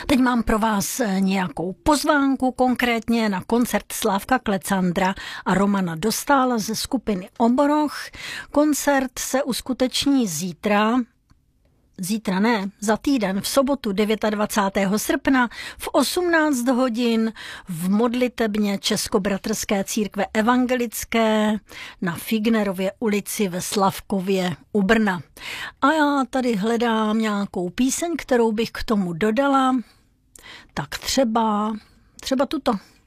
Teď mám pro vás nějakou pozvánku, konkrétně na koncert Slávka Klecandra a Romana Dostála ze skupiny Oboroch. Koncert se uskuteční za týden, v sobotu 29. srpna v 18 hodin v modlitebně Českobratrské církve evangelické na Fignerově ulici ve Slavkově u Brna. A já tady hledám nějakou píseň, kterou bych k tomu dodala, tak třeba tuto.